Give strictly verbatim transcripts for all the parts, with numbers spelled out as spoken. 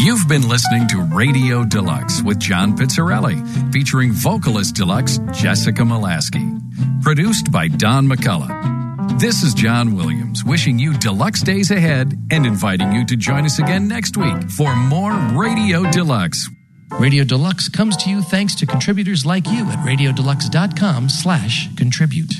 You've been listening to Radio Deluxe with John Pizzarelli, featuring vocalist deluxe Jessica Molaski. Produced by Don McCullough. This is John Williams, wishing you deluxe days ahead and inviting you to join us again next week for more Radio Deluxe. Radio Deluxe comes to you thanks to contributors like you at radiodeluxe.com slash contribute.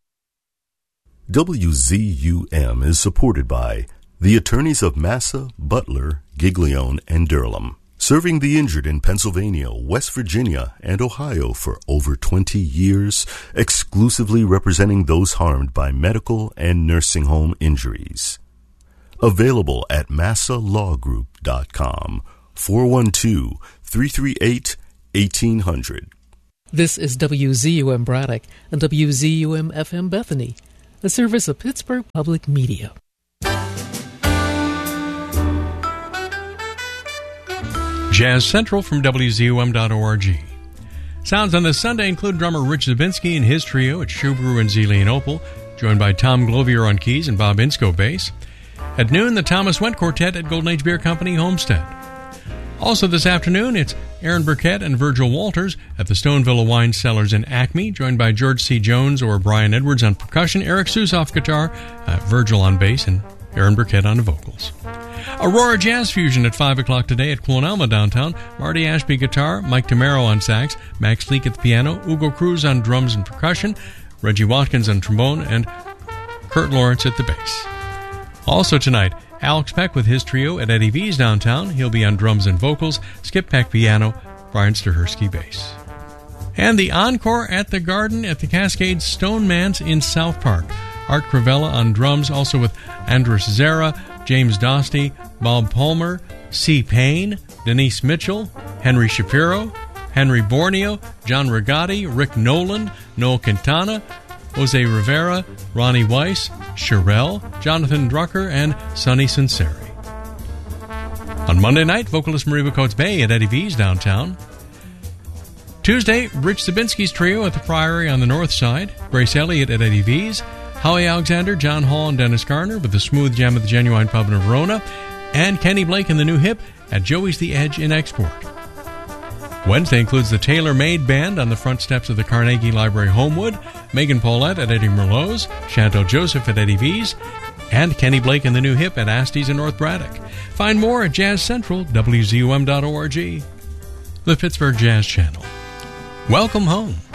W Z U M is supported by the attorneys of Massa, Butler, Giglione, and Durham, serving the injured in Pennsylvania, West Virginia, and Ohio for over twenty years, exclusively representing those harmed by medical and nursing home injuries. Available at massa law group dot com, four one two, three three eight, one eight zero zero. This is W Z U M Braddock and W Z U M F M Bethany, a service of Pittsburgh Public Media. Jazz Central from W Z U M dot org. Sounds on this Sunday include drummer Rich Zabinski and his trio at Shubru and Zelia and Opal, joined by Tom Glovier on keys and Bob Insko bass. At noon, the Thomas Went Quartet at Golden Age Beer Company, Homestead. Also this afternoon, it's Aaron Burkett and Virgil Walters at the Stonevilla Wine Cellars in Acme, joined by George C. Jones or Brian Edwards on percussion, Eric Susoff guitar, uh, Virgil on bass, and Aaron Burkett on the vocals. Aurora Jazz Fusion at five o'clock today at Quillen Alma downtown. Marty Ashby guitar, Mike Tamaro on sax, Max Leak at the piano, Ugo Cruz on drums and percussion, Reggie Watkins on trombone, and Kurt Lawrence at the bass. Also tonight, Alex Peck with his trio at Eddie V's downtown. He'll be on drums and vocals, Skip Peck piano, Brian Stahersky bass. And the encore at the Garden at the Cascade Stone Manse in South Park. Art Cravella on drums, also with Andres Zera, James Dostey, Bob Palmer, C. Payne, Denise Mitchell, Henry Shapiro, Henry Borneo, John Rigatti, Rick Noland, Noel Quintana, Jose Rivera, Ronnie Weiss, Sherelle, Jonathan Drucker, and Sonny Sinceri. On Monday night, vocalist Mariba Coates Bay at Eddie V's downtown. Tuesday, Rich Zabinski's trio at the Priory on the north side, Grace Elliott at Eddie V's, Howie Alexander, John Hall, and Dennis Garner with the Smooth Jam at the Genuine Pub in Verona, and Kenny Blake and the New Hip at Joey's The Edge in Export. Wednesday includes the Taylor Made Band on the front steps of the Carnegie Library Homewood, Megan Paulette at Eddie Merlot's, Chantal Joseph at Eddie V's, and Kenny Blake and the New Hip at Asty's in North Braddock. Find more at Jazz Central, W Z U M dot org. The Pittsburgh Jazz Channel. Welcome home.